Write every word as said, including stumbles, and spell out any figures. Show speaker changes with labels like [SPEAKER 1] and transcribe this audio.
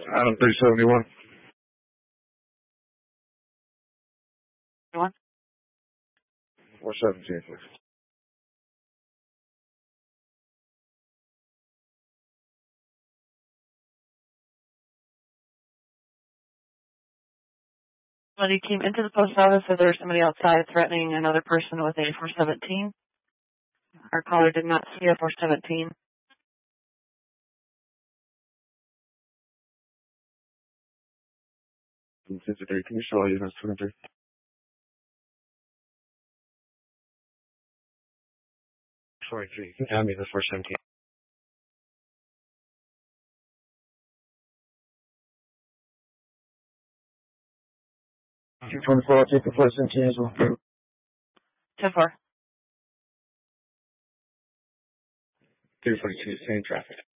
[SPEAKER 1] Adam three seventy-one.
[SPEAKER 2] One.
[SPEAKER 1] four seventeen, please.
[SPEAKER 2] When he came into the post office, said there was somebody outside threatening another person with a four seventeen. Our caller did not see a four seventeen.
[SPEAKER 1] fifty-three, can you show all units twenty-three? twenty-three, you can hand me the four seventeen. two twenty-four, I'll take the four seventeen as well.
[SPEAKER 2] ten four.
[SPEAKER 1] three forty-two, same traffic.